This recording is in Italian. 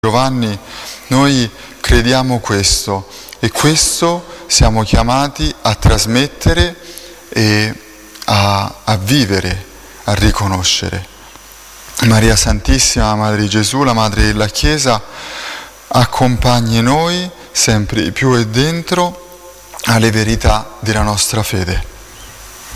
Giovanni, noi crediamo questo e questo siamo chiamati a trasmettere e a vivere, a riconoscere. Maria Santissima, Madre di Gesù, la Madre della Chiesa, accompagni noi sempre più e dentro alle verità della nostra fede.